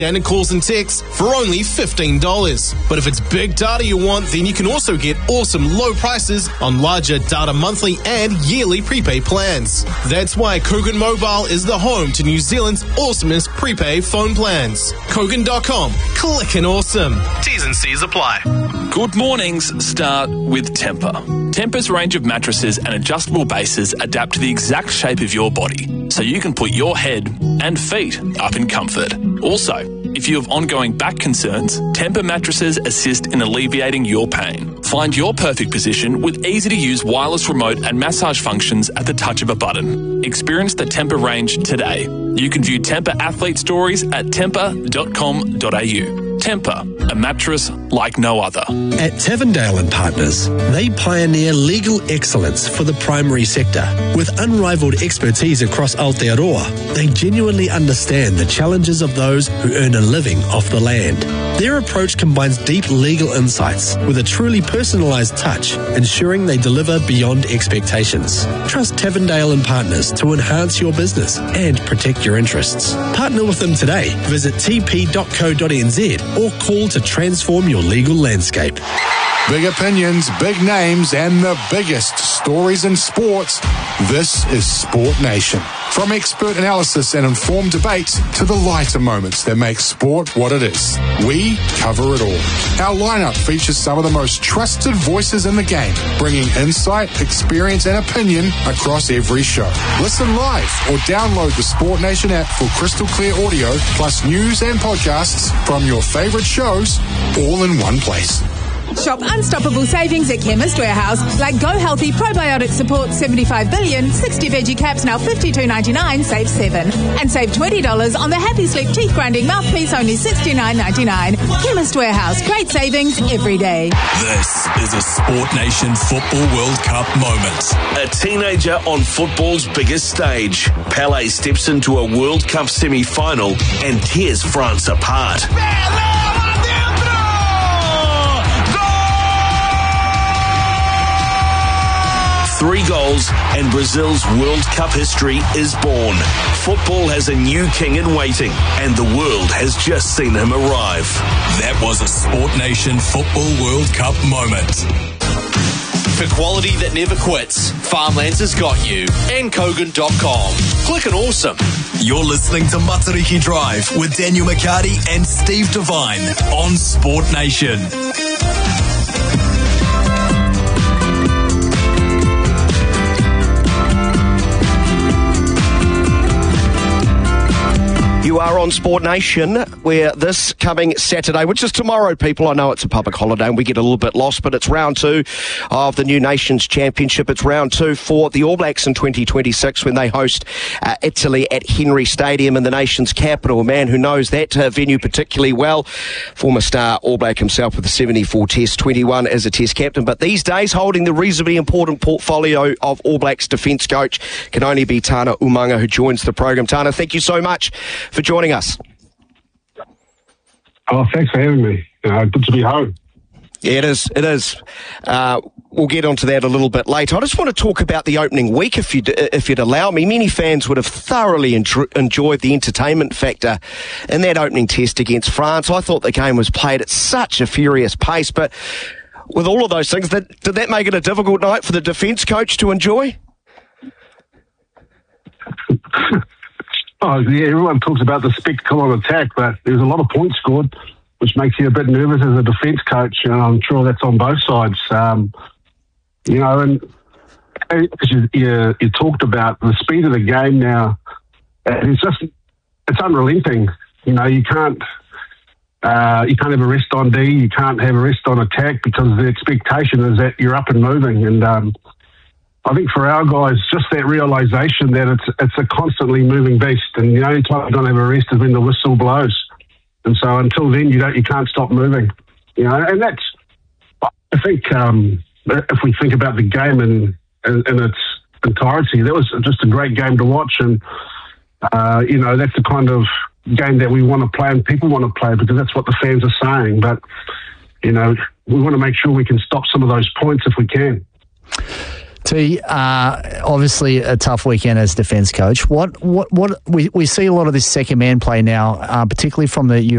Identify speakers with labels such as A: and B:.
A: And calls and texts for only $15. But if it's big data you want, then you can also get awesome low prices on larger data monthly and yearly prepaid plans. That's why Kogan Mobile is the home to New Zealand's awesomest prepaid phone plans. Kogan.com. Clickin' awesome. T's and C's apply.
B: Good mornings start with Tempur. Tempur's range of mattresses and adjustable bases adapt to the exact shape of your body, so you can put your head and feet up in comfort. Also, if you have ongoing back concerns, Tempur mattresses assist in alleviating your pain. Find your perfect position with easy-to-use wireless remote and massage functions at the touch of a button. Experience the Tempur range today. You can view Tempur athlete stories at tempur.com.au. Tempur, a mattress like no other.
C: At Tavendale and Partners, they pioneer legal excellence for the primary sector. With unrivaled expertise across Aotearoa, they genuinely understand the challenges of those who earn a living off the land. Their approach combines deep legal insights with a truly personalised touch, ensuring they deliver beyond expectations. Trust Tavendale and Partners to enhance your business and protect your interests. Partner with them today. Visit tp.co.nz or call to transform your legal landscape.
D: Big opinions, big names, and the biggest stories in sports. This is Sport Nation. From expert analysis and informed debates to the lighter moments that make sport what it is, we cover it all. Our lineup features some of the most trusted voices in the game, bringing insight, experience, and opinion across every show. Listen live or download the Sport Nation app for crystal clear audio, plus news and podcasts from your favorite shows, all in one place.
E: Shop unstoppable savings at Chemist Warehouse, like Go Healthy Probiotic Support 75 billion, 60 veggie caps now $52.99, save $7. And save $20 on the Happy Sleep teeth grinding mouthpiece, only $69.99. Chemist Warehouse, great savings every day.
B: This is a Sport Nation Football World Cup moment.
F: A teenager on football's biggest stage. Pele steps into a World Cup semi-final and tears France apart. 3 goals and Brazil's World Cup history is born. Football has a new king in waiting, and the world has just seen him arrive.
B: That was a Sport Nation Football World Cup moment.
A: For quality that never quits, Farmlands has got you. And Kogan.com. Clickin' awesome.
B: You're listening to Matariki Drive with Daniel McCarty and Steve Devine on Sport Nation.
G: You are on Sport Nation, where this coming Saturday, which is tomorrow, people, I know it's a public holiday and we get a little bit lost, but it's round 2 of the New Nations Championship. It's round 2 for the All Blacks in 2026 when they host Italy at Henry Stadium in the nation's capital. A man who knows that venue particularly well, former star All Black himself with the 74 Test, 21 as a Test captain, but these days holding the reasonably important portfolio of All Blacks defence coach can only be Tana Umaga, who joins the program. Tana, thank you so much for joining us.
H: Oh, thanks for having me. Good to be home.
G: Yeah, it is. We'll get onto that a little bit later. I just want to talk about the opening week, if you'd allow me. Many fans would have thoroughly enjoyed the entertainment factor in that opening test against France. I thought the game was played at such a furious pace, but with all of those things, did that make it a difficult night for the defence coach to enjoy?
H: Oh, yeah, everyone talks about the spectacle on attack, but there's a lot of points scored, which makes you a bit nervous as a defence coach, and I'm sure that's on both sides. And as you talked about the speed of the game now, it's unrelenting. You can't have a rest on D, you can't have a rest on attack, because the expectation is that you're up and moving. And I think for our guys, just that realisation that it's a constantly moving beast, and the only time you don't have a rest is when the whistle blows. And so until then, you can't stop moving. And that's, I think, if we think about the game in its entirety, that was just a great game to watch, and that's the kind of game that we want to play and people want to play, because that's what the fans are saying. But we want to make sure we can stop some of those points if we can.
I: T, obviously a tough weekend as defence coach. What we see a lot of this second man play now, particularly from the